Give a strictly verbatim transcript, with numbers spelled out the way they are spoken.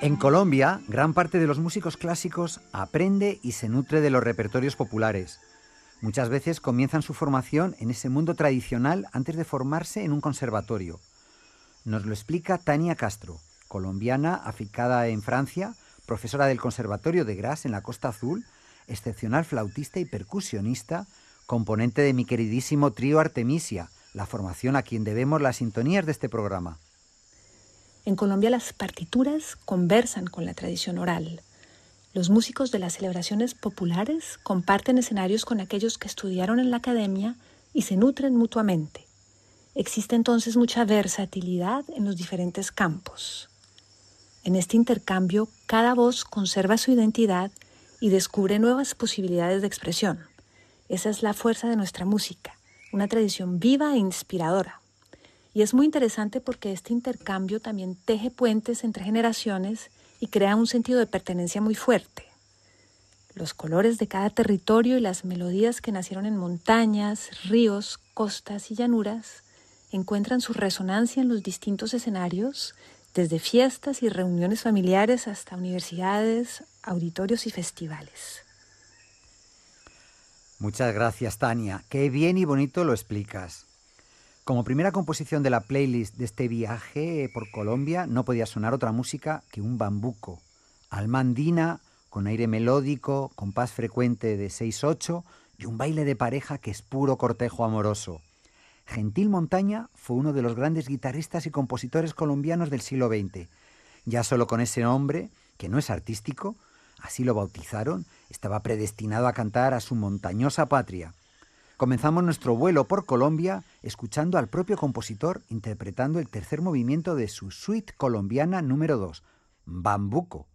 En Colombia, gran parte de los músicos clásicos aprende y se nutre de los repertorios populares. Muchas veces comienzan su formación en ese mundo tradicional antes de formarse en un conservatorio. Nos lo explica Tania Castro, colombiana aficada en Francia, profesora del Conservatorio de Graz en la Costa Azul, excepcional flautista y percusionista, componente de mi queridísimo trío Artemisia, la formación a quien debemos las sintonías de este programa. En Colombia las partituras conversan con la tradición oral. Los músicos de las celebraciones populares comparten escenarios con aquellos que estudiaron en la academia y se nutren mutuamente. Existe entonces mucha versatilidad en los diferentes campos. En este intercambio, cada voz conserva su identidad y descubre nuevas posibilidades de expresión. Esa es la fuerza de nuestra música, una tradición viva e inspiradora. Y es muy interesante porque este intercambio también teje puentes entre generaciones y crea un sentido de pertenencia muy fuerte. Los colores de cada territorio y las melodías que nacieron en montañas, ríos, costas y llanuras encuentran su resonancia en los distintos escenarios, desde fiestas y reuniones familiares hasta universidades, auditorios y festivales. Muchas gracias, Tania. Qué bien y bonito lo explicas. Como primera composición de la playlist de este viaje por Colombia, no podía sonar otra música que un bambuco. Alma andina, con aire melódico, compás frecuente de seis ocho y un baile de pareja que es puro cortejo amoroso. Gentil Montaña fue uno de los grandes guitarristas y compositores colombianos del siglo veinte. Ya solo con ese nombre, que no es artístico, así lo bautizaron, estaba predestinado a cantar a su montañosa patria. Comenzamos nuestro vuelo por Colombia escuchando al propio compositor interpretando el tercer movimiento de su suite colombiana número dos, Bambuco.